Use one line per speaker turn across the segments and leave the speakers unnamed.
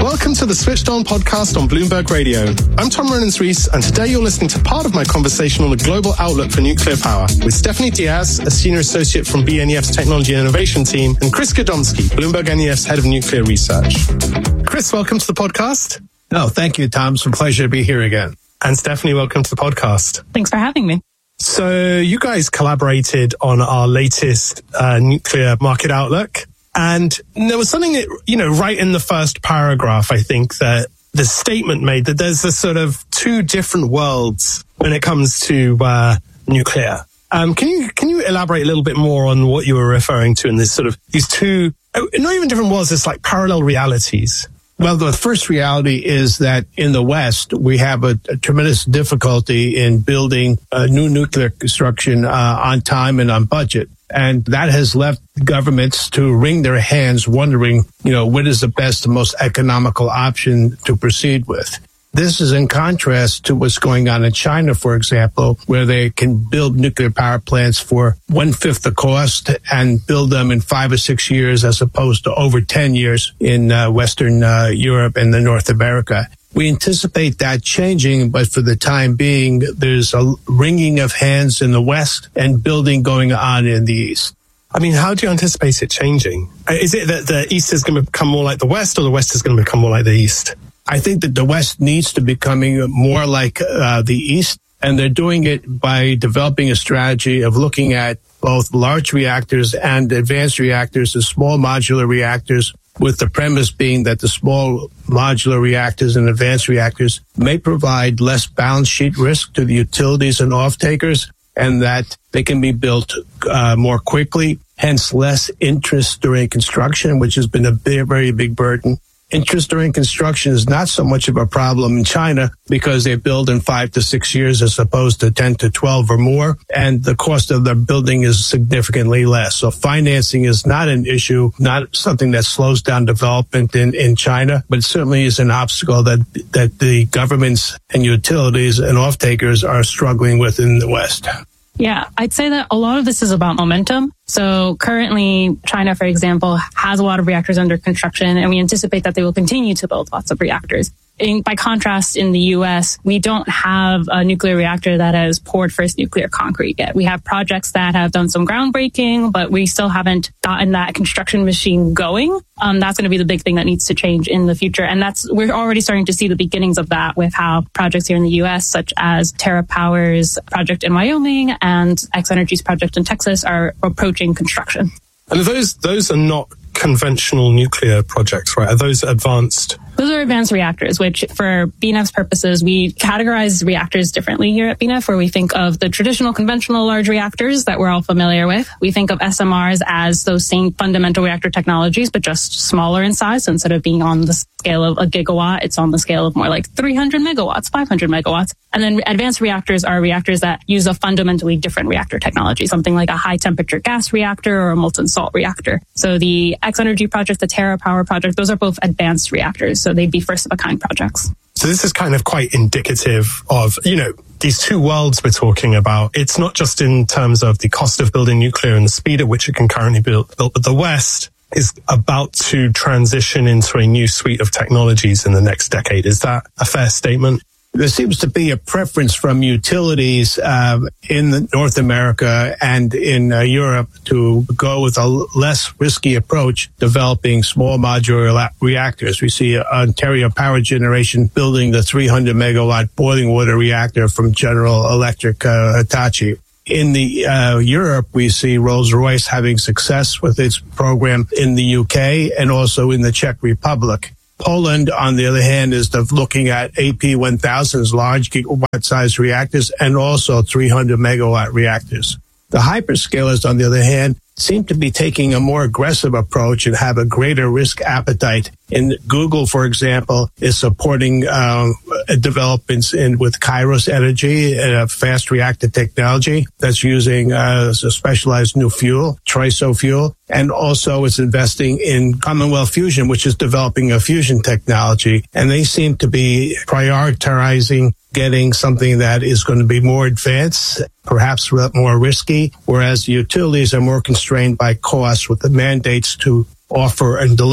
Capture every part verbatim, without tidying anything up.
Welcome to the Switched On podcast on Bloomberg Radio. I'm Tom Rollins-Rees, and today you're listening to part of my conversation on the global outlook for nuclear power with Stephanie Diaz, a senior associate from B N E F's Technology and Innovation team, and Chris Gadomski, Bloomberg N E F's head of nuclear research. Chris, welcome to the podcast.
No, thank you, Tom. It's a pleasure to be here again.
And Stephanie, welcome to the podcast.
Thanks for having me.
So you guys collaborated on our latest uh, nuclear market outlook. And there was something that, you know, right in the first paragraph, I think, that the statement made that there's a sort of two different worlds when it comes to uh, nuclear. Um, can you can you elaborate a little bit more on what you were referring to in this sort of these two, not even different worlds, it's like parallel realities?
Well, the first reality is that in the West, we have a, a tremendous difficulty in building a new nuclear construction uh, on time and on budget. And that has left governments to wring their hands wondering, you know, what is the best and most economical option to proceed with. This is in contrast to what's going on in China, for example, where they can build nuclear power plants for one-fifth the cost and build them in five or six years as opposed to over ten years in uh, Western uh, Europe and the North America. We anticipate that changing, but for the time being, there's a wringing of hands in the West and building going on in the East.
I mean, how do you anticipate it changing? Is it that the East is going to become more like the West, or the West is going to become more like the East?
I think that the West needs to becoming more like uh, the East, and they're doing it by developing a strategy of looking at both large reactors and advanced reactors and small modular reactors, with the premise being that the small modular reactors and advanced reactors may provide less balance sheet risk to the utilities and off-takers, and that they can be built uh, more quickly, hence less interest during construction, which has been a very, very big burden. Interest during construction is not so much of a problem in China because they build in five to six years as opposed to ten to twelve or more, and the cost of their building is significantly less. So financing is not an issue, not something that slows down development in, in China, but it certainly is an obstacle that, that the governments and utilities and off-takers are struggling with in the West.
Yeah, I'd say that a lot of this is about momentum. So currently, China, for example, has a lot of reactors under construction, and we anticipate that they will continue to build lots of reactors. In, by contrast, in the U S, we don't have a nuclear reactor that has poured first nuclear concrete yet. We have projects that have done some groundbreaking, but we still haven't gotten that construction machine going. Um, that's going to be the big thing that needs to change in the future. And that's, we're already starting to see the beginnings of that with how projects here in the U S, such as TerraPower's project in Wyoming and X-Energy's project in Texas, are approaching construction.
And those those are not conventional nuclear projects, right? Are those advanced?
Those are advanced reactors, which for B N E F's purposes, we categorize reactors differently here at B N E F, where we think of the traditional conventional large reactors that we're all familiar with. We think of S M Rs as those same fundamental reactor technologies, but just smaller in size. So instead of being on the scale of a gigawatt, it's on the scale of more like three hundred megawatts, five hundred megawatts. And then advanced reactors are reactors that use a fundamentally different reactor technology, something like a high temperature gas reactor or a molten salt reactor. So the X-Energy project, the TerraPower project, those are both advanced reactors. So they'd be first of a kind projects.
So this is kind of quite indicative of, you know, these two worlds we're talking about. It's not just in terms of the cost of building nuclear and the speed at which it can currently be built, but the West is about to transition into a new suite of technologies in the next decade. Is that a fair statement?
There seems to be a preference from utilities uh, in North America and in uh, Europe to go with a less risky approach, developing small modular reactors. We see Ontario Power Generation building the three hundred megawatt boiling water reactor from General Electric uh, Hitachi. In the uh, Europe, we see Rolls-Royce having success with its program in the U K and also in the Czech Republic. Poland, on the other hand, is the, looking at A P one thousands, large gigawatt-sized reactors, and also three hundred megawatt reactors. The hyperscalers, on the other hand, seem to be taking a more aggressive approach and have a greater risk appetite. In Google, for example, is supporting um, developments in with Kairos Energy, a fast reactor technology that's using uh, a specialized new fuel, TRISO fuel, and also is investing in Commonwealth Fusion, which is developing a fusion technology. And they seem to be prioritizing getting something that is going to be more advanced, perhaps more risky, whereas the utilities are more constrained by cost with the mandates to offer and deliver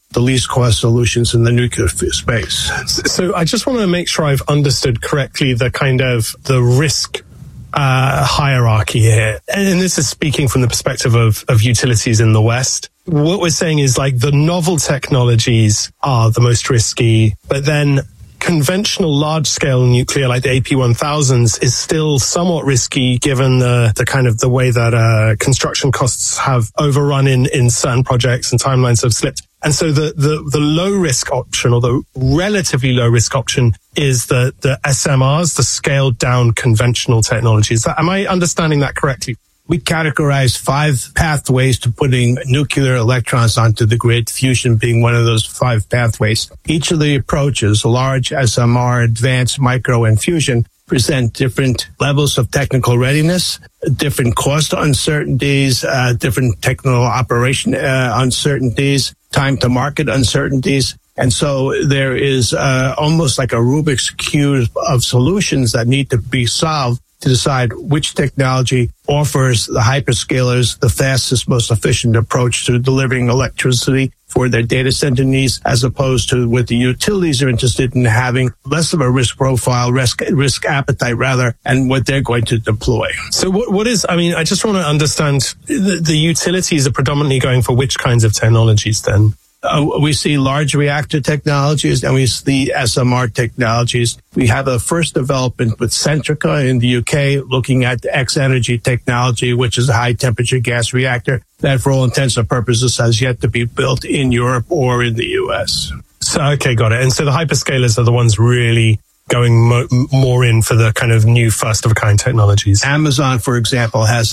the least cost solutions in the nuclear space.
So I just want to make sure I've understood correctly the kind of the risk uh, hierarchy here. And this is speaking from the perspective of, of utilities in the West. What we're saying is like the novel technologies are the most risky, but then conventional large-scale nuclear like the A P one thousands is still somewhat risky given the, the kind of the way that uh, construction costs have overrun in, in certain projects and timelines have slipped. And so the, the, the low-risk option or the relatively low-risk option is the, the S M Rs, the scaled-down conventional technologies. Am I understanding that correctly?
We categorize five pathways to putting nuclear electrons onto the grid, fusion being one of those five pathways. Each of the approaches, large, S M R, advanced, micro, and fusion, present different levels of technical readiness, different cost uncertainties, uh, different technical operation uh, uncertainties, time to market uncertainties. And so there is uh, almost like a Rubik's Cube of solutions that need to be solved to decide which technology offers the hyperscalers the fastest, most efficient approach to delivering electricity for their data center needs, as opposed to what the utilities are interested in having less of a risk profile, risk risk appetite rather, and what they're going to deploy.
So what what is, I mean, I just want to understand, the, the utilities are predominantly going for which kinds of technologies then?
Uh, we see large reactor technologies and we see S M R technologies. We have a first development with Centrica in the U K looking at X-energy technology, which is a high-temperature gas reactor that for all intents and purposes has yet to be built in Europe or in the U S.
So, okay, got it. And so the hyperscalers are the ones really going mo- more in for the kind of new first-of-a-kind technologies.
Amazon, for example, has a,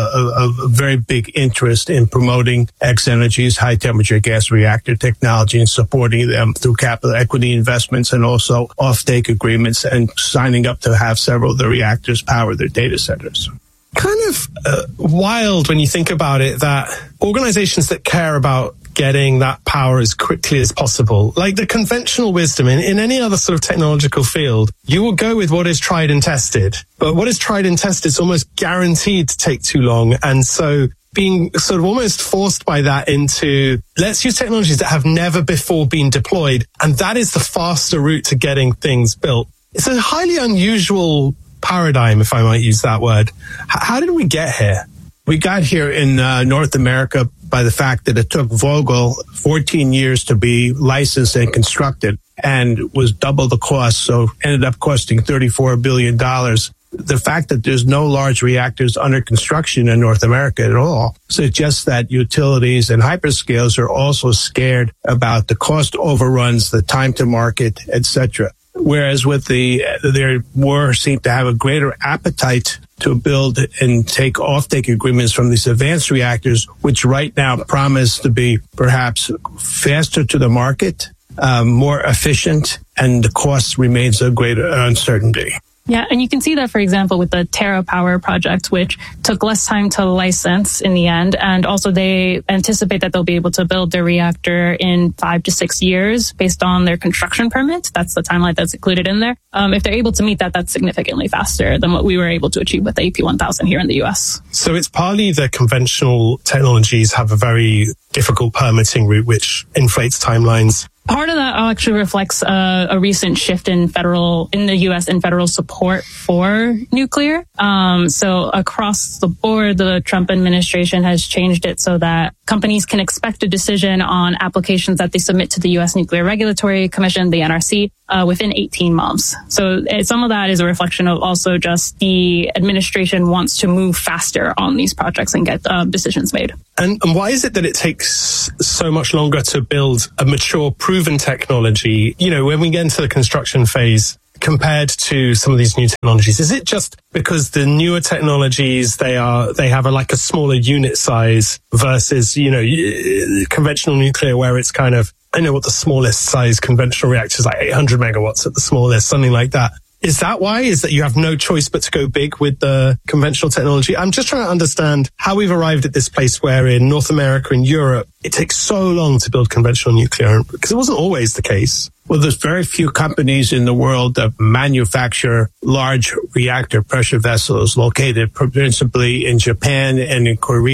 a, a very big interest in promoting X-Energy's high-temperature gas reactor technology and supporting them through capital equity investments and also off-take agreements and signing up to have several of the reactors power their data centers.
Kind of uh, wild when you think about it that organizations that care about getting that power as quickly as possible, like the conventional wisdom in, in any other sort of technological field, you will go with what is tried and tested. But what is tried and tested is almost guaranteed to take too long. And so being sort of almost forced by that into, let's use technologies that have never before been deployed. And that is the faster route to getting things built. It's a highly unusual paradigm, if I might use that word. H- how did we get here?
We got here in uh, North America by the fact that it took Vogtle fourteen years to be licensed and constructed and was double the cost, so ended up costing thirty-four billion dollars. The fact that there's no large reactors under construction in North America at all suggests that utilities and hyperscalers are also scared about the cost overruns, the time to market, et cetera. Whereas with the, there more seem to have a greater appetite to build and take offtake agreements from these advanced reactors, which right now promise to be perhaps faster to the market, um, more efficient, and the cost remains a greater uncertainty.
Yeah, and you can see that, for example, with the TerraPower project, which took less time to license in the end. And also they anticipate that they'll be able to build their reactor in five to six years based on their construction permit. That's the timeline that's included in there. Um, if they're able to meet that, that's significantly faster than what we were able to achieve with the A P one thousand here in the U S.
So it's partly the conventional technologies have a very difficult permitting route, which inflates timelines.
Part of that actually reflects uh, a recent shift in federal, in the U S in federal support for nuclear. Um, so across the board, the Trump administration has changed it so that companies can expect a decision on applications that they submit to the U S Nuclear Regulatory Commission, the N R C, uh, within eighteen months. So uh, some of that is a reflection of also just the administration wants to move faster on these projects and get uh, decisions made.
And, and why is it that it takes so much longer to build a mature, proven technology, you know, when we get into the construction phase compared to some of these new technologies? Is it just because the newer technologies, they are, they have a, like a smaller unit size versus, you know, conventional nuclear where it's kind of, I know what the smallest size conventional reactor is, like eight hundred megawatts at the smallest, something like that. Is that why? Is that you have no choice but to go big with the conventional technology? I'm just trying to understand how we've arrived at this place where in North America and Europe, it takes so long to build conventional nuclear, because it wasn't always the case.
Well, there's very few companies in the world that manufacture large reactor pressure vessels located principally in Japan and in Korea.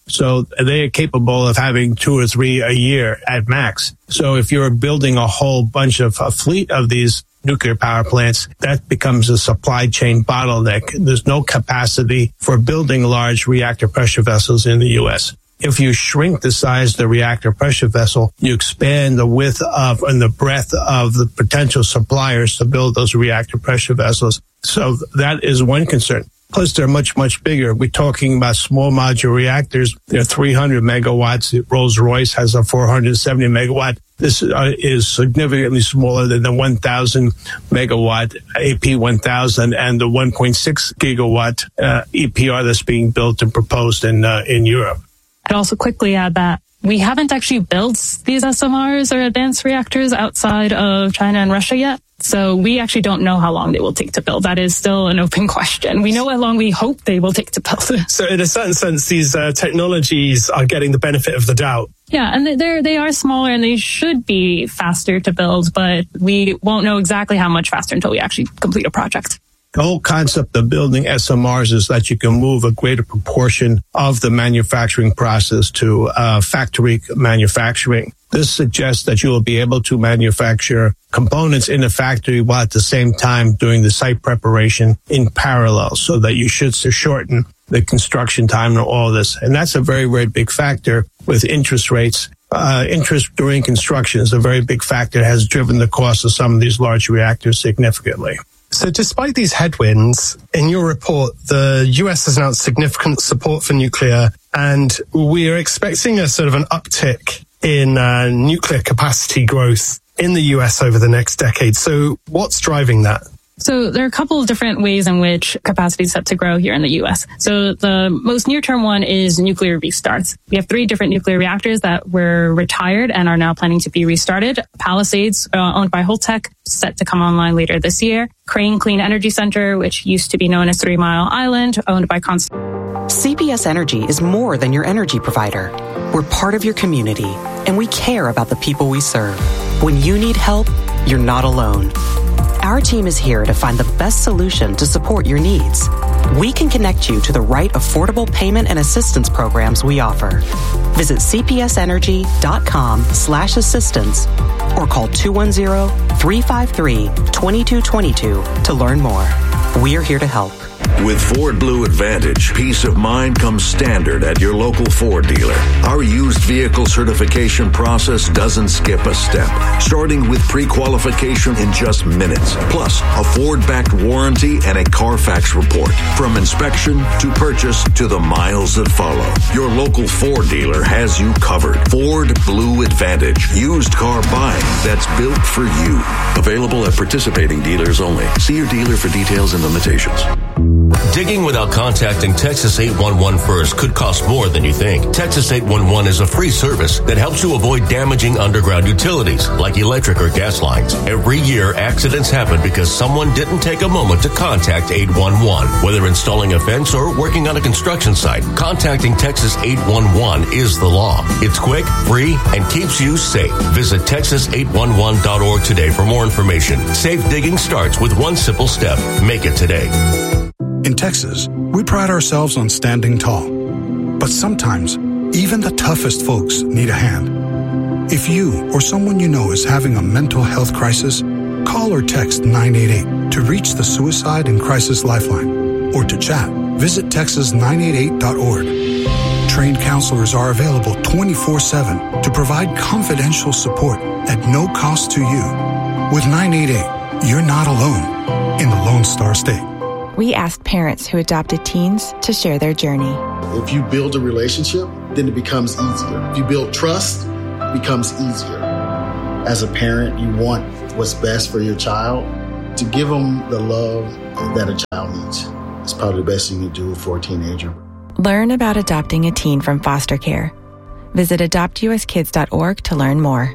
So they are capable of having two or three a year at max. So if you're building a whole bunch of a fleet of these nuclear power plants, that becomes a supply chain bottleneck. There's no capacity for building large reactor pressure vessels in the U S. If you shrink the size of the reactor pressure vessel, you expand the width of and the breadth of the potential suppliers to build those reactor pressure vessels. So that is one concern. Plus, they're much, much bigger. We're talking about small modular reactors. They're three hundred megawatts. Rolls-Royce has a four hundred seventy megawatt. This uh, is significantly smaller than the one thousand megawatt A P one thousand and the one point six gigawatt uh, E P R that's being built and proposed in uh, in Europe.
I'd also quickly add that we haven't actually built these S M Rs or advanced reactors outside of China and Russia yet. So we actually don't know how long they will take to build. That is still an open question. We know how long we hope they will take to build.
So in a certain sense, these uh, technologies are getting the benefit of the doubt.
Yeah, and they're, they are smaller and they should be faster to build, but we won't know exactly how much faster until we actually complete a project.
The whole concept of building S M Rs is that you can move a greater proportion of the manufacturing process to uh, factory manufacturing. This suggests that you will be able to manufacture components in the factory while at the same time doing the site preparation in parallel, so that you should shorten the construction time and all this. And that's a very, very big factor with interest rates. Uh, interest during construction is a very big factor. It has driven the cost of some of these large reactors significantly.
So despite these headwinds, in your report, the U S has announced significant support for nuclear, and we are expecting a sort of an uptick in uh, nuclear capacity growth in the U S over the next decade. So what's driving that?
So there are a couple of different ways in which capacity is set to grow here in the U S. So the most near-term one is nuclear restarts. We have three different nuclear reactors that were retired and are now planning to be restarted. Palisades, uh, owned by Holtec, set to come online later this year. Crane Clean Energy Center, which used to be known as Three Mile Island, owned by Const-
C P S Energy is more than your energy provider. We're part of your community, and we care about the people we serve. When you need help, you're not alone. Our team is here to find the best solution to support your needs. We can connect you to the right affordable payment and assistance programs we offer. Visit cpsenergy.com slash assistance or call two one zero, three five three, two two two two to learn more. We are here to help.
With Ford Blue Advantage, peace of mind comes standard at your local Ford dealer. Our used vehicle certification process doesn't skip a step, starting with pre-qualification in just minutes, plus a Ford-backed warranty and a Carfax report. From inspection to purchase to the miles that follow, your local Ford dealer has you covered. Ford Blue Advantage, used car buying that's built for you. Available at participating dealers only. See your dealer for details and limitations.
Digging without contacting Texas eight one one first could cost more than you think. Texas eight one one is a free service that helps you avoid damaging underground utilities like electric or gas lines. Every year, accidents happen because someone didn't take a moment to contact eight one one. Whether installing a fence or working on a construction site, contacting Texas eight one one is the law. It's quick, free, and keeps you safe. Visit texas eight one one dot org today for more information. Safe digging starts with one simple step. Make it today.
In Texas, we pride ourselves on standing tall. But sometimes, even the toughest folks need a hand. If you or someone you know is having a mental health crisis, call or text nine eight eight to reach the Suicide and Crisis Lifeline. Or to chat, visit texas nine eight eight dot org. Trained counselors are available twenty-four seven to provide confidential support at no cost to you. With nine eight eight, you're not alone in the Lone Star State.
We asked parents who adopted teens to share their journey.
If you build a relationship, then it becomes easier. If you build trust, it becomes easier. As a parent, you want what's best for your child. To give them the love that a child needs is probably the best thing you can do for a teenager.
Learn about adopting a teen from foster care. Visit adopt u s kids dot org to learn more.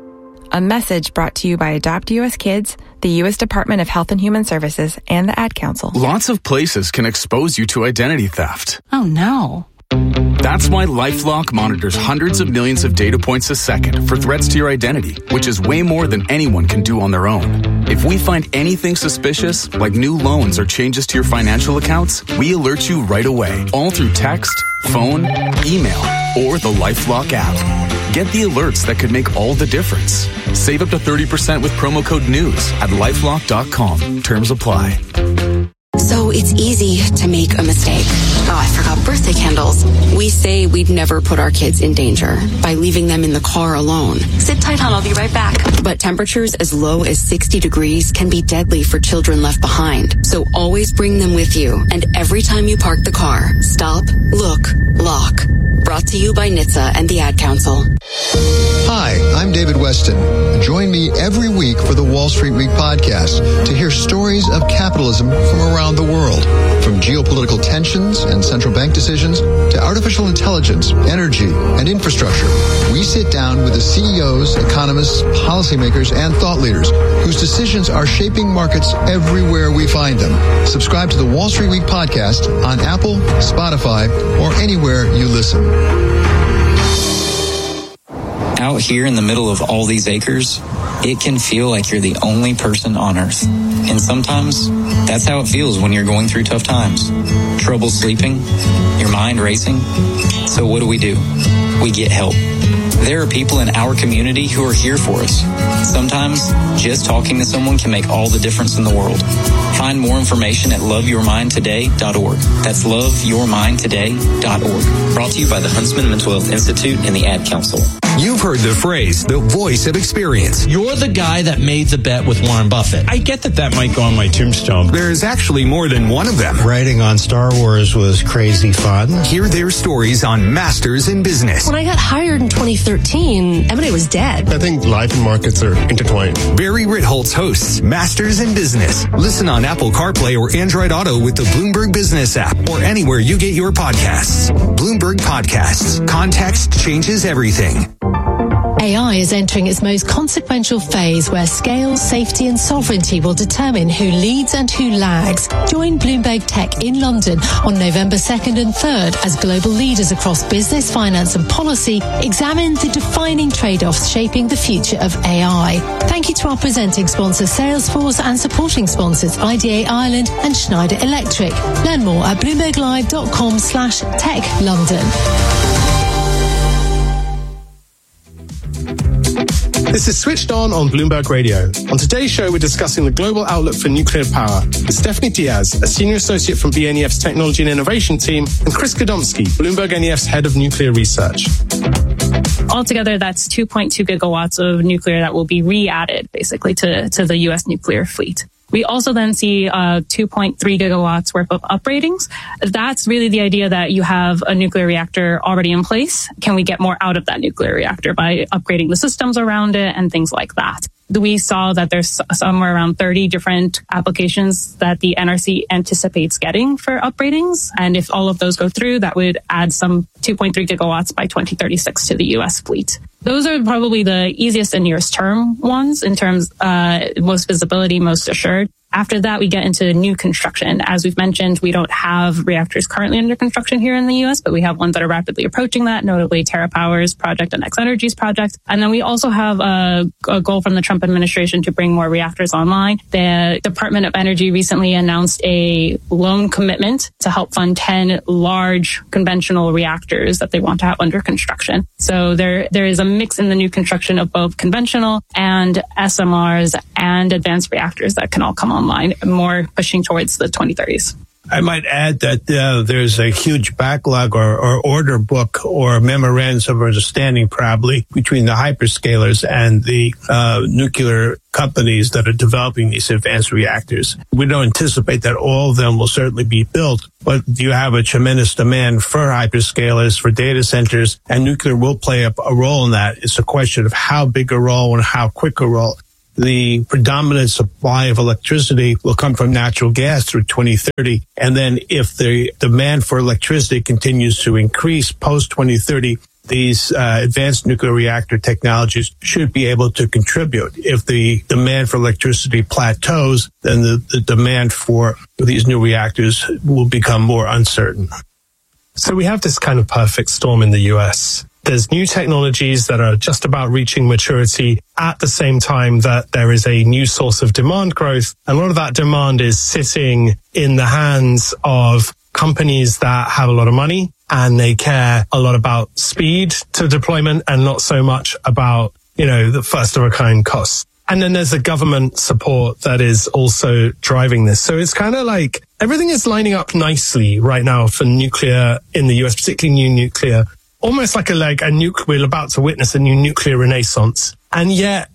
A message brought to you by Adopt U S Kids, the U S Department of Health and Human Services, and the Ad Council.
Lots of places can expose you to identity theft.
Oh, no.
That's why LifeLock monitors hundreds of millions of data points a second for threats to your identity, which is way more than anyone can do on their own. If we find anything suspicious, like new loans or changes to your financial accounts, we alert you right away, all through text, phone, email, or the LifeLock app. Get the alerts that could make all the difference. Save up to thirty percent with promo code NEWS at lifelock dot com. Terms apply.
So it's easy to make a mistake. Oh, I forgot birthday candles. We say we'd never put our kids in danger by leaving them in the car alone.
Sit tight, hon. I'll be right back.
But temperatures as low as sixty degrees can be deadly for children left behind. So always bring them with you. And every time you park the car, stop, look, lock. Brought to you by N H T S A and the Ad Council.
Hi, I'm David Weston. Join me every week for the Wall Street Week podcast to hear stories of capitalism from around the world. From geopolitical tensions and central bank decisions to artificial intelligence, energy, and infrastructure, we sit down with the C E Os, economists, policymakers, and thought leaders whose decisions are shaping markets everywhere we find them. Subscribe to the Wall Street Week podcast on Apple, Spotify, or anywhere you listen.
Out here in the middle of all these acres, it can feel like you're the only person on Earth. And sometimes that's how it feels when you're going through tough times. Trouble sleeping, your mind racing. So what do we do? We get help. There are people in our community who are here for us. Sometimes just talking to someone can make all the difference in the world. Find more information at love your mind today dot org. That's love your mind today dot org. Brought to you by the Huntsman Mental Health Institute and the Ad Council.
You've heard the phrase, the voice of experience.
You're the guy that made the bet with Warren Buffett.
I get that that might go on my tombstone.
There's actually more than one of them.
Writing on Star Wars was crazy fun.
Hear their stories on Masters in Business.
When I got hired in twenty thirteen, M and A was dead.
I think life and markets are intertwined.
Barry Ritholtz hosts Masters in Business. Listen on Apple CarPlay or Android Auto with the Bloomberg Business app or anywhere you get your podcasts. Bloomberg Podcasts. Context changes everything.
A I is entering its most consequential phase where scale, safety and sovereignty will determine who leads and who lags. Join Bloomberg Tech in London on November second and third as global leaders across business, finance and policy examine the defining trade-offs shaping the future of A I. Thank you to our presenting sponsor Salesforce and supporting sponsors I D A Ireland and Schneider Electric. Learn more at bloomberglive.com slash tech London.
This is Switched On on Bloomberg Radio. On today's show, we're discussing the global outlook for nuclear power with Stephanie Diaz, a senior associate from B N E F's Technology and Innovation team, and Chris Gadomski, Bloomberg N E F's head of nuclear research.
Altogether, that's two point two gigawatts of nuclear that will be re-added, basically, to, to the U S nuclear fleet. We also then see uh, two point three gigawatts worth of upgradings. That's really the idea that you have a nuclear reactor already in place. Can we get more out of that nuclear reactor by upgrading the systems around it and things like that? We saw that there's somewhere around thirty different applications that the N R C anticipates getting for upgradings. And if all of those go through, that would add some two point three gigawatts by twenty thirty-six to the U S fleet. Those are probably the easiest and nearest term ones in terms uh most visibility, most assured. After that, we get into new construction. As we've mentioned, we don't have reactors currently under construction here in the U S, but we have ones that are rapidly approaching that, notably TerraPower's project and X-Energy's project. And then we also have a, a goal from the Trump administration to bring more reactors online. The Department of Energy recently announced a loan commitment to help fund ten large conventional reactors that they want to have under construction. So there, there is a mix in the new construction of both conventional and S M Rs and advanced reactors that can all come online. Online, more pushing towards the twenty thirties.
I might add that uh, there's a huge backlog or, or order book or memorandums of understanding probably between the hyperscalers and the uh, nuclear companies that are developing these advanced reactors. We don't anticipate that all of them will certainly be built, but you have a tremendous demand for hyperscalers, for data centers, and nuclear will play a, a role in that. It's a question of how big a role and how quick a role. The predominant supply of electricity will come from natural gas through twenty thirty. And then if the demand for electricity continues to increase post twenty thirty, these uh, advanced nuclear reactor technologies should be able to contribute. If the demand for electricity plateaus, then the, the demand for these new reactors will become more uncertain.
So we have this kind of perfect storm in the U S. There's new technologies that are just about reaching maturity at the same time that there is a new source of demand growth. And a lot of that demand is sitting in the hands of companies that have a lot of money and they care a lot about speed to deployment and not so much about, you know, the first of a kind costs. And then there's the government support that is also driving this. So it's kind of like everything is lining up nicely right now for nuclear in the U S, particularly new nuclear. Almost like a like a nuke, we're about to witness a new nuclear renaissance. And yet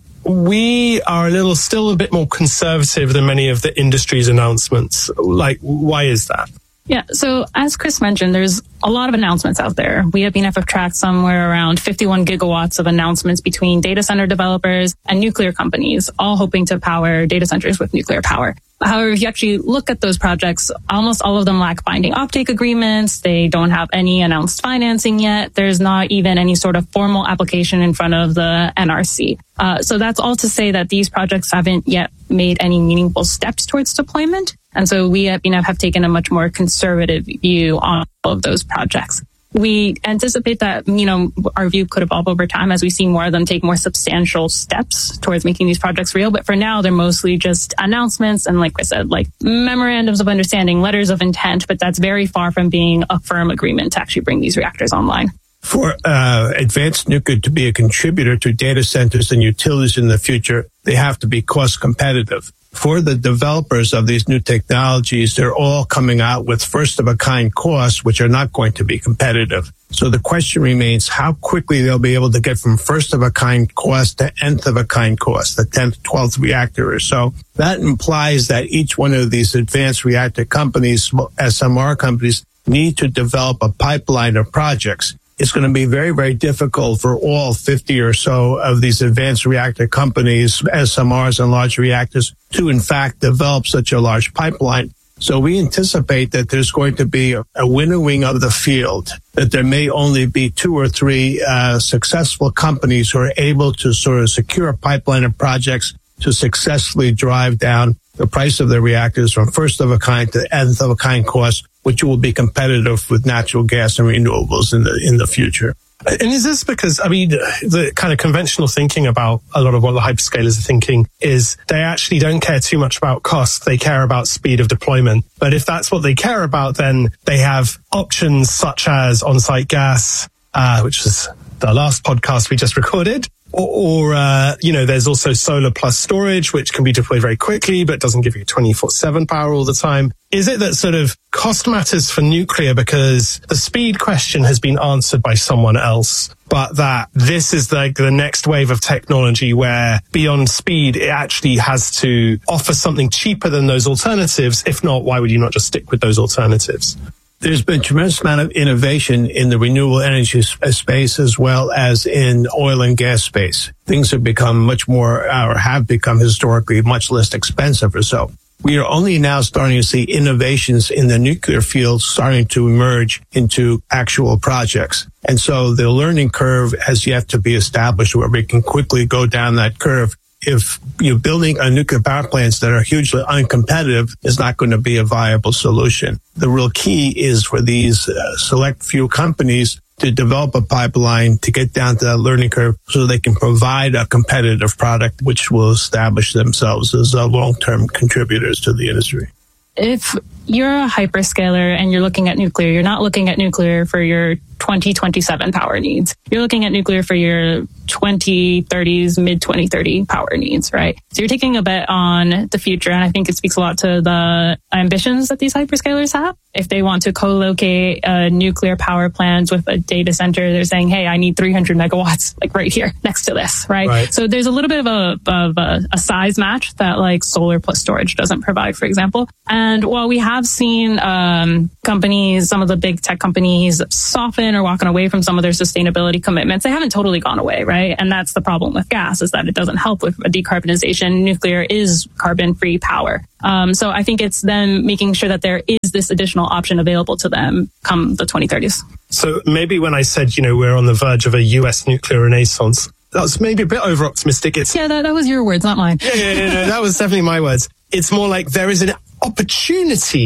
we are a little, still a bit more conservative than many of the industry's announcements. Like, why is that?
Yeah, so as Chris mentioned, there's a lot of announcements out there. We at B N F have tracked somewhere around fifty-one gigawatts of announcements between data center developers and nuclear companies, all hoping to power data centers with nuclear power. However, if you actually look at those projects, almost all of them lack binding offtake agreements. They don't have any announced financing yet. There's not even any sort of formal application in front of the N R C. Uh, so that's all to say that these projects haven't yet made any meaningful steps towards deployment. And so we at B N F have taken a much more conservative view on all of those projects. We anticipate that, you know, our view could evolve over time as we see more of them take more substantial steps towards making these projects real. But for now, they're mostly just announcements and, like I said, like memorandums of understanding, letters of intent. But that's very far from being a firm agreement to actually bring these reactors online.
For uh, advanced nuclear to be a contributor to data centers and utilities in the future, they have to be cost competitive. For the developers of these new technologies, they're all coming out with first-of-a-kind costs, which are not going to be competitive. So the question remains how quickly they'll be able to get from first-of-a-kind cost to nth-of-a-kind cost, the tenth, twelfth reactor or so. That implies that each one of these advanced reactor companies, S M R companies, need to develop a pipeline of projects. It's going to be very, very difficult for all fifty or so of these advanced reactor companies, S M Rs and large reactors, to in fact develop such a large pipeline. So we anticipate that there's going to be a, a winnowing of the field, that there may only be two or three uh, successful companies who are able to sort of secure a pipeline of projects to successfully drive down the price of the reactors from first of a kind to nth of a kind cost, which will be competitive with natural gas and renewables in the in the future.
And is this because, I mean, the kind of conventional thinking about a lot of what the hyperscalers are thinking is they actually don't care too much about cost. They care about speed of deployment. But if that's what they care about, then they have options such as on-site gas, uh, which is the last podcast we just recorded. Or, or uh, you know, there's also solar plus storage, which can be deployed very quickly, but doesn't give you twenty-four seven power all the time. Is it that sort of cost matters for nuclear because the speed question has been answered by someone else, but that this is like the next wave of technology where beyond speed, it actually has to offer something cheaper than those alternatives? If not, why would you not just stick with those alternatives?
There's been a tremendous amount of innovation in the renewable energy space as well as in oil and gas space. Things have become much more, or have become historically much less expensive or so. We are only now starting to see innovations in the nuclear field starting to emerge into actual projects. And so the learning curve has yet to be established where we can quickly go down that curve. If you're building a nuclear power plants that are hugely uncompetitive, is not going to be a viable solution. The real key is for these uh, select few companies to develop a pipeline to get down to that learning curve so they can provide a competitive product which will establish themselves as uh, long-term contributors to the industry.
If you're a hyperscaler and you're looking at nuclear, you're not looking at nuclear for your twenty twenty-seven power needs. You're looking at nuclear for your twenty thirties, mid twenty thirty power needs, right? So you're taking a bet on the future, and I think it speaks a lot to the ambitions that these hyperscalers have. If they want to co-locate a nuclear power plant with a data center, they're saying, hey, I need three hundred megawatts, like right here next to this, right? right. So there's a little bit of a of a, a size match that like solar plus storage doesn't provide, for example. And while we have seen um, companies, some of the big tech companies soften or walking away from some of their sustainability commitments, they haven't totally gone away, right? And that's the problem with gas, is that it doesn't help with decarbonization. Nuclear is carbon-free power. Um, so I think it's them making sure that there is this additional option available to them come the twenty thirties.
So maybe when I said, you know, we're on the verge of a U S nuclear renaissance, that was maybe a bit over optimistic. It's
yeah, that, that was your words, not mine.
Yeah, yeah, yeah, no, that was definitely my words. It's more like there is an opportunity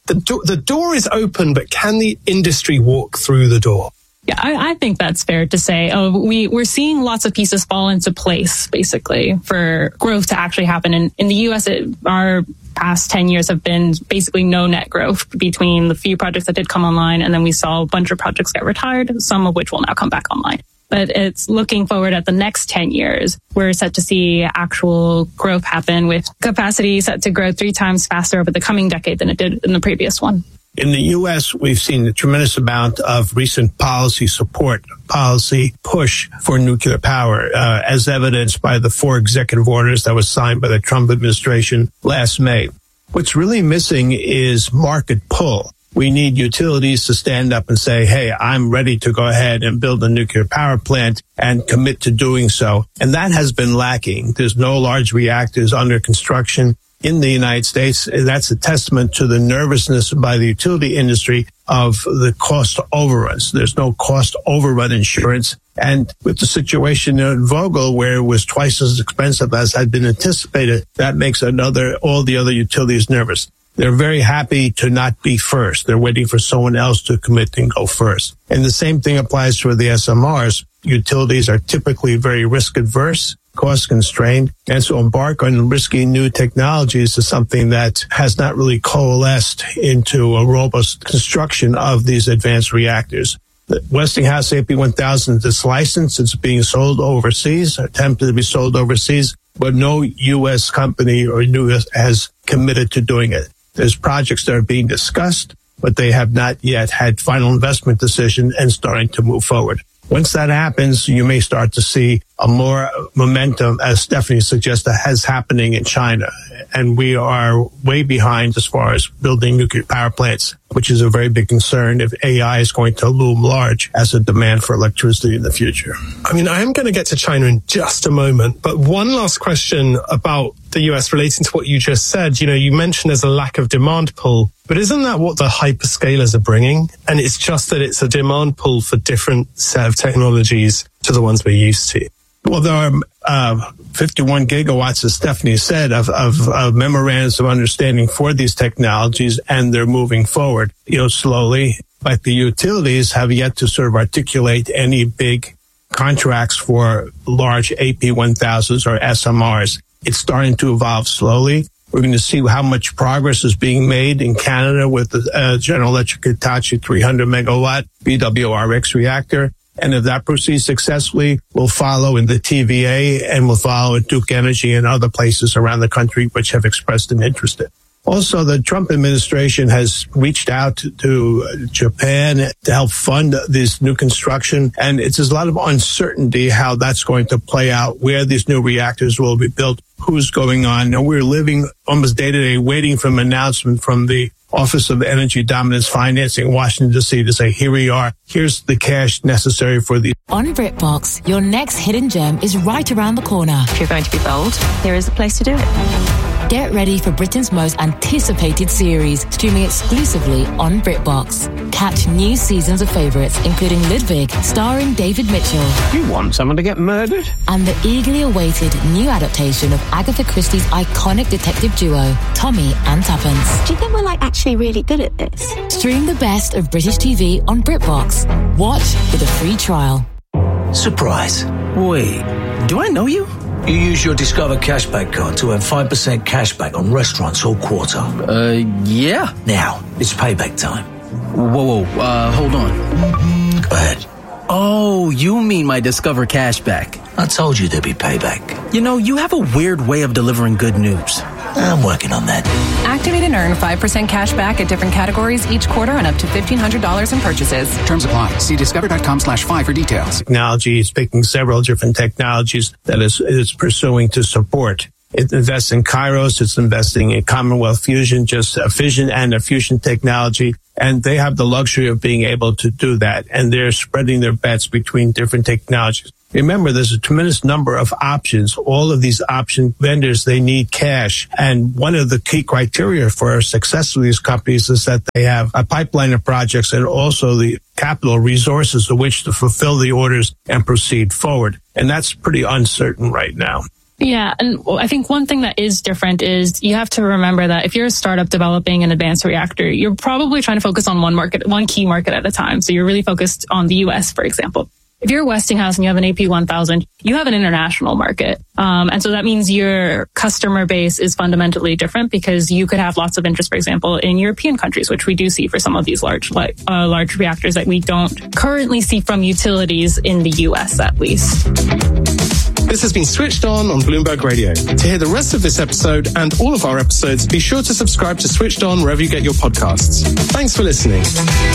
the, do- the door is open, but can the industry walk through the door?
Yeah, I, I think that's fair to say. Oh, we, we're seeing lots of pieces fall into place, basically, for growth to actually happen. And in the U S, it, our past ten years have been basically no net growth between the few projects that did come online, and then we saw a bunch of projects get retired, some of which will now come back online. But it's looking forward at the next ten years. We're set to see actual growth happen with capacity set to grow three times faster over the coming decade than it did in the previous one.
In the U S, we've seen a tremendous amount of recent policy support, policy push for nuclear power, uh, as evidenced by the four executive orders that was signed by the Trump administration last May. What's really missing is market pull. We need utilities to stand up and say, hey, I'm ready to go ahead and build a nuclear power plant and commit to doing so. And that has been lacking. There's no large reactors under construction in the United States. That's a testament to the nervousness by the utility industry of the cost overruns. There's no cost overrun insurance. And with the situation in Vogtle, where it was twice as expensive as had been anticipated, that makes another, all the other utilities nervous. They're very happy to not be first. They're waiting for someone else to commit and go first. And the same thing applies for the S M Rs. Utilities are typically very risk adverse, cost constrained, and so embark on risky new technologies is something that has not really coalesced into a robust construction of these advanced reactors. The Westinghouse A P one thousand is licensed. It's being sold overseas, attempted to be sold overseas, but no U S company or U S has committed to doing it. There's projects that are being discussed, but they have not yet had final investment decision and starting to move forward. Once that happens, you may start to see a more momentum, as Stephanie suggested, has happening in China. And we are way behind as far as building nuclear power plants, which is a very big concern if A I is going to loom large as a demand for electricity in the future.
I mean, I am going to get to China in just a moment, but one last question about the U S relating to what you just said. You know, you mentioned there's a lack of demand pull, but isn't that what the hyperscalers are bringing? And it's just that it's a demand pull for different set of technologies to the ones we're used to.
Well, there are uh, fifty-one gigawatts, as Stephanie said, of, of, of memorandums of understanding for these technologies, and they're moving forward, you know, slowly. But the utilities have yet to sort of articulate any big contracts for large A P one thousands or S M Rs. It's starting to evolve slowly. We're going to see how much progress is being made in Canada with the uh, General Electric Hitachi three hundred megawatt B W R X reactor. And if that proceeds successfully, we'll follow in the T V A and we'll follow at Duke Energy and other places around the country which have expressed an interest in. Also, the Trump administration has reached out to Japan to help fund this new construction. And it's a lot of uncertainty how that's going to play out, where these new reactors will be built, who's going on. And we're living almost day to day waiting for an announcement from the Office of Energy Dominance Financing in Washington, D C to say, here we are. Here's the cash necessary for the...
On BritBox, your next hidden gem is right around the corner.
If you're going to be bold, here is the place to do it.
Get ready for Britain's most anticipated series, streaming exclusively on BritBox. Catch new seasons of favourites, including Ludwig, starring David Mitchell.
You want someone to get murdered?
And the eagerly awaited new adaptation of Agatha Christie's iconic detective duo, Tommy and Tuppence.
Do you think we're like actually really good at this?
Stream the best of British T V on BritBox. Watch with a free trial.
Surprise. Wait, do I know you? You use your Discover Cashback card to earn five percent cashback on restaurants all quarter.
Uh, yeah.
Now, it's payback time.
Whoa, whoa, uh, hold on.
Go ahead.
Oh, you mean my Discover Cashback.
I told you there'd be payback.
You know, you have a weird way of delivering good news.
I'm working on that.
Activate and earn five percent cash back at different categories each quarter and up to fifteen hundred dollars in purchases.
Terms apply. See discover.com slash five for details.
Technology is picking several different technologies that is, is pursuing to support. It invests in Kairos. It's investing in Commonwealth Fusion, just a fission and a fusion technology. And they have the luxury of being able to do that. And they're spreading their bets between different technologies. Remember, there's a tremendous number of options. All of these option vendors, they need cash. And one of the key criteria for success of these companies is that they have a pipeline of projects and also the capital resources to which to fulfill the orders and proceed forward. And that's pretty uncertain right now.
Yeah. And I think one thing that is different is you have to remember that if you're a startup developing an advanced reactor, you're probably trying to focus on one market, one key market at a time. So you're really focused on the U S, for example. If you're Westinghouse and you have an A P one thousand, you have an international market. Um, and so that means your customer base is fundamentally different because you could have lots of interest, for example, in European countries, which we do see for some of these large, like, uh, large reactors that we don't currently see from utilities in the U S, at least.
This has been Switched On on Bloomberg Radio. To hear the rest of this episode and all of our episodes, be sure to subscribe to Switched On wherever you get your podcasts. Thanks for listening.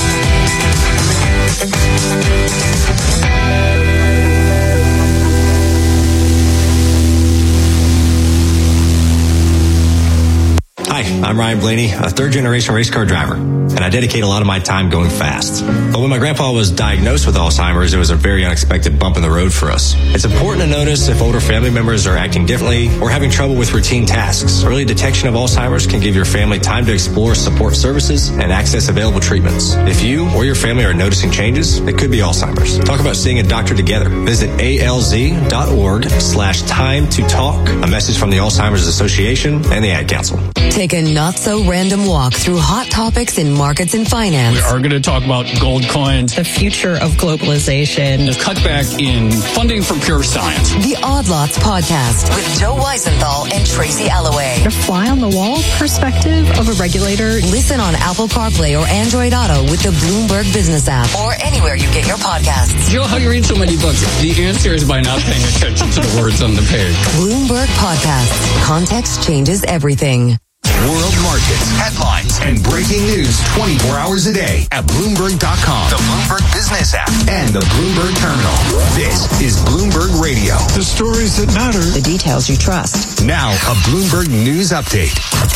Hi, I'm Ryan Blaney, a third-generation race car driver, and I dedicate a lot of my time going fast. But when my grandpa was diagnosed with Alzheimer's, it was a very unexpected bump in the road for us. It's important to notice if older family members are acting differently or having trouble with routine tasks. Early detection of Alzheimer's can give your family time to explore support services and access available treatments. If you or your family are noticing changes, it could be Alzheimer's. Talk about seeing a doctor together. Visit alz.org slash time to talk. A message from the Alzheimer's Association and the Ad Council.
Take a not-so-random walk through hot topics in markets and finance.
We are going to talk about gold coins,
the future of globalization,
the cutback in funding for pure science.
The Odd Lots Podcast with Joe Weisenthal and Tracy Alloway.
The fly-on-the-wall perspective of a regulator.
Listen on Apple CarPlay or Android Auto with the Bloomberg Business app or anywhere you get your podcasts.
Joe, how do you read so many books? The answer is by not paying attention to the words on the page.
Bloomberg Podcasts. Context changes everything.
World markets, headlines, and breaking news twenty-four hours a day at Bloomberg dot com, the Bloomberg Business app, and the Bloomberg Terminal. This is Bloomberg Radio.
The stories that matter.
The details you trust.
Now, a Bloomberg News Update.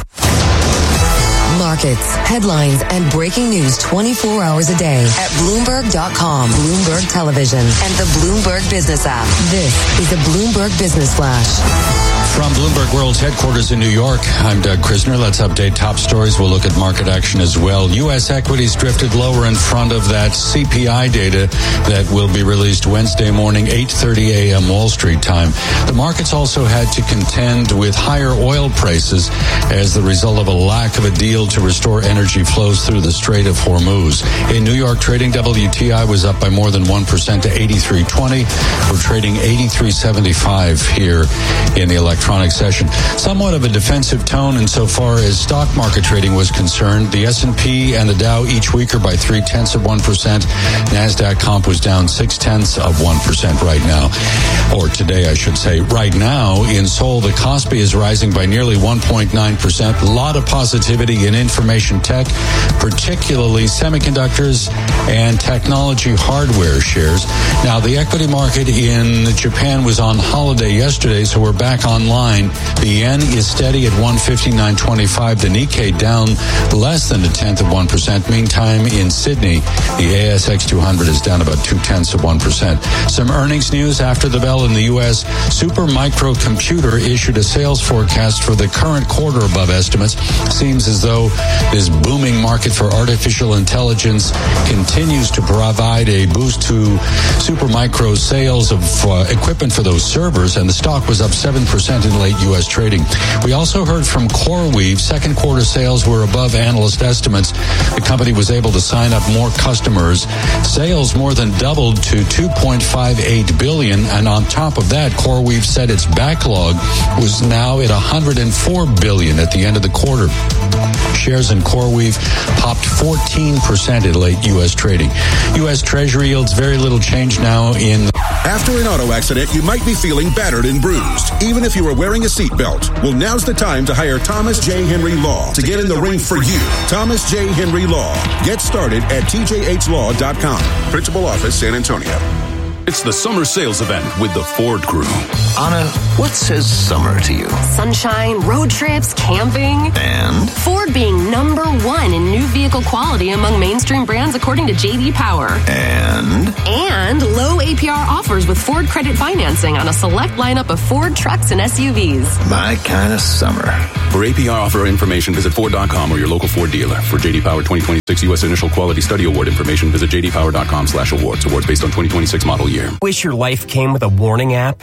Markets, headlines, and breaking news twenty-four hours a day at Bloomberg dot com, Bloomberg Television, and the Bloomberg Business app. This is a Bloomberg Business Flash.
From Bloomberg World's headquarters in New York, I'm Doug Krisner. Let's update top stories. We'll look at market action as well. U S equities drifted lower in front of that C P I data that will be released Wednesday morning, eight thirty a.m. Wall Street time. The markets also had to contend with higher oil prices as the result of a lack of a deal to restore energy flows through the Strait of Hormuz. In New York trading, W T I was up by more than one percent to eighty-three twenty. We're trading eighty-three seventy-five here in the electronic session. Somewhat of a defensive tone insofar as stock market trading was concerned. The S and P and the Dow each weaker by three-tenths of one percent. NASDAQ comp was down six-tenths of one percent right now. Or today, I should say. Right now, in Seoul, the Kospi is rising by nearly one point nine percent. A lot of positivity in information tech, particularly semiconductors and technology hardware shares. Now, the equity market in Japan was on holiday yesterday, so we're back online. The yen is steady at one fifty-nine twenty-five. The Nikkei down less than a tenth of one percent. Meantime, in Sydney, the A S X two hundred is down about two-tenths of one percent. Some earnings news after the bell in the U S. Supermicro Computer issued a sales forecast for the current quarter above estimates. Seems as though this booming market for artificial intelligence continues to provide a boost to Supermicro sales of uh, equipment for those servers, and the stock was up seven percent in late U S trading. We also heard from CoreWeave. Second quarter sales were above analyst estimates. The company was able to sign up more customers. Sales more than doubled to two point five eight billion dollars, and on top of that, CoreWeave said its backlog was now at one hundred four billion dollars at the end of the quarter. Shares in CoreWeave popped fourteen percent in late U S trading. U S Treasury yields very little change now in...
After an auto accident, you might be feeling battered and bruised, even if you are wearing a seatbelt. Well, now's the time to hire Thomas J. Henry Law to get in the ring for you. Thomas J. Henry Law. Get started at T J H law dot com. Principal Office, San Antonio.
It's the summer sales event with the Ford Crew.
Anna, what says summer to you?
Sunshine, road trips, camping.
And?
Ford being number one in new vehicle quality among mainstream brands according to J D Power.
And?
And low A P R offers with Ford credit financing on a select lineup of Ford trucks and S U Vs.
My kind of summer.
For A P R offer information, visit Ford dot com or your local Ford dealer. For J D Power twenty twenty-six U S Initial Quality Study Award information, visit J D Power dot com slash awards. Awards based on twenty twenty-six model year.
Wish your life came with a warning app?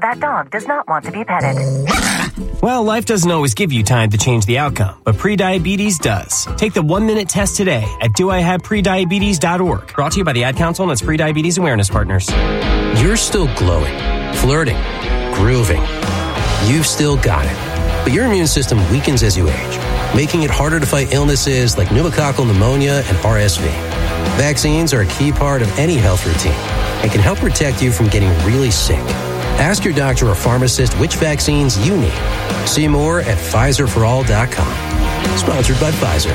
that dog does not want to be petted.
Well, life doesn't always give you time to change the outcome, but prediabetes does. Take the one-minute test today at do I have prediabetes dot org. Brought to you by the Ad Council and its Prediabetes Awareness Partners.
You're still glowing, flirting, grooving. You've still got it. But your immune system weakens as you age, making it harder to fight illnesses like pneumococcal pneumonia and R S V. Vaccines are a key part of any health routine and can help protect you from getting really sick. Ask your doctor or pharmacist which vaccines you need. See more at Pfizer for all dot com. Sponsored by Pfizer.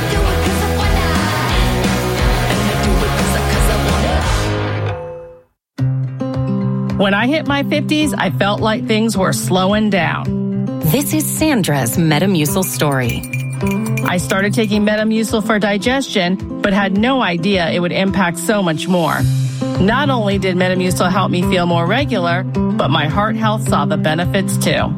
When I hit my fifties, I felt like things were slowing down.
This is Sandra's Metamucil story.
I started taking Metamucil for digestion, but had no idea it would impact so much more. Not only did Metamucil help me feel more regular, but my heart health saw the benefits too.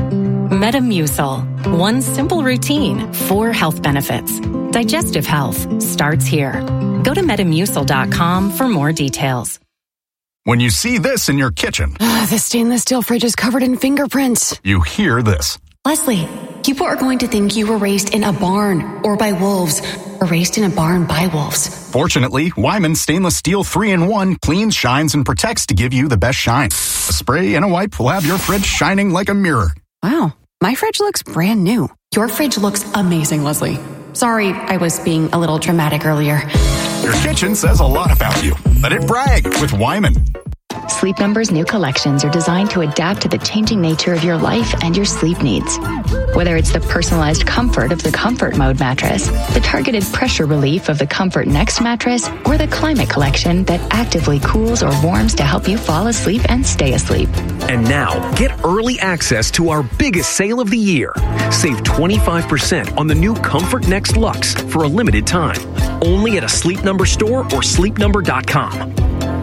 Metamucil. One simple routine, four health benefits. Digestive health starts here. Go to metamucil dot com for more details.
When you see this in your kitchen,
uh, the stainless steel fridge is covered in fingerprints.
You hear this.
Leslie, people are going to think you were raised in a barn or by wolves or raised in a barn by wolves.
Fortunately, Wyman Stainless Steel three in one cleans, shines, and protects to give you the best shine. A spray and a wipe will have your fridge shining like a mirror.
Wow, my fridge looks brand new. Your fridge looks amazing, Leslie. Sorry, I was being a little dramatic earlier.
Your kitchen says a lot about you. Let it brag with Wyman.
Sleep Number's new collections are designed to adapt to the changing nature of your life and your sleep needs. Whether it's the personalized comfort of the Comfort Mode mattress, the targeted pressure relief of the Comfort Next mattress, or the Climate Collection that actively cools or warms to help you fall asleep and stay asleep.
And now, get early access to our biggest sale of the year. Save twenty-five percent on the new Comfort Next Luxe for a limited time. Only at a Sleep Number store or sleep number dot com.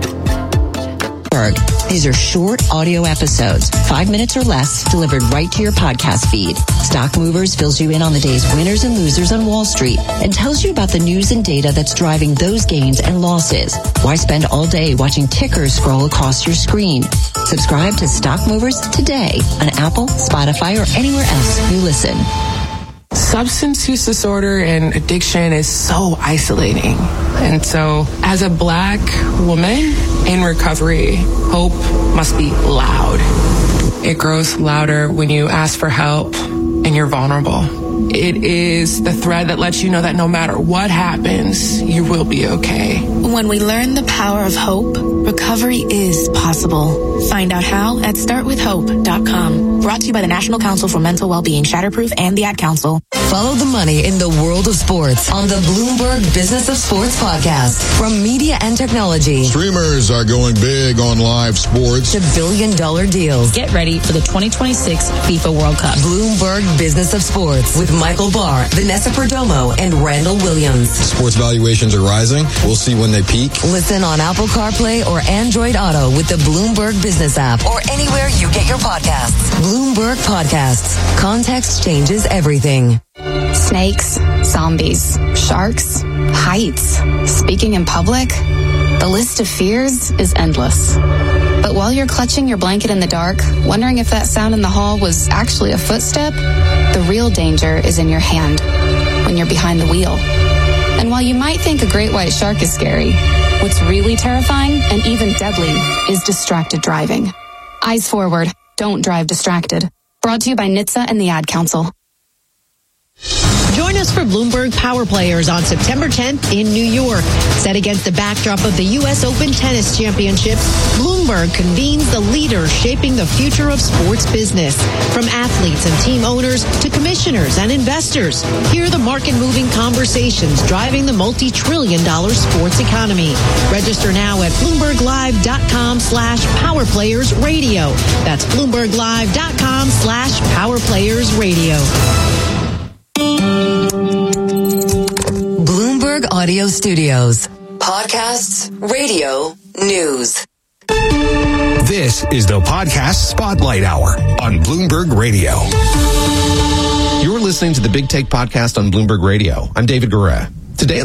These are short audio episodes, five minutes or less, delivered right to your podcast feed. Stock Movers fills you in on the day's winners and losers on Wall Street and tells you about the news and data that's driving those gains and losses. Why spend all day watching tickers scroll across your screen? Subscribe to Stock Movers today on Apple, Spotify, or anywhere else you listen.
Substance use disorder and addiction is so isolating. And so as a Black woman in recovery, hope must be loud. It grows louder when you ask for help and you're vulnerable. It is the thread that lets you know that no matter what happens, you will be okay.
When we learn the power of hope, recovery is possible. Find out how at start with hope dot com. Brought to you by the National Council for Mental Wellbeing, Shatterproof, and the Ad Council.
Follow the money in the world of sports on the Bloomberg Business of Sports podcast from media and technology.
Streamers are going big on live sports.
To billion dollar deals.
Get ready for the twenty twenty-six FIFA World Cup.
Bloomberg Business of Sports with Michael Barr, Vanessa Perdomo, and Randall Williams.
Sports valuations are rising. We'll see when they peak.
Listen on Apple CarPlay or Android Auto with the Bloomberg Business app or anywhere you get your podcasts. Bloomberg Podcasts. Context changes everything.
Snakes, zombies, sharks, heights, speaking in public. The list of fears is endless. But while you're clutching your blanket in the dark, wondering if that sound in the hall was actually a footstep, the real danger is in your hand when you're behind the wheel. And while you might think a great white shark is scary, what's really terrifying and even deadly is distracted driving. Eyes forward. Don't drive distracted. Brought to you by N H T S A and the Ad Council.
Join us for Bloomberg Power Players on September tenth in New York. Set against the backdrop of the U S Open Tennis Championships, Bloomberg convenes the leaders shaping the future of sports business. From athletes and team owners to commissioners and investors, hear the market-moving conversations driving the multi-trillion dollar sports economy. Register now at bloomberg live dot com slash power players radio. That's bloomberg live dot com slash power players radio.
Bloomberg Audio Studios. Podcasts, radio, news.
This is the Podcast Spotlight Hour on Bloomberg Radio.
You're listening to the Big Take Podcast on Bloomberg Radio. I'm David Guerra. Today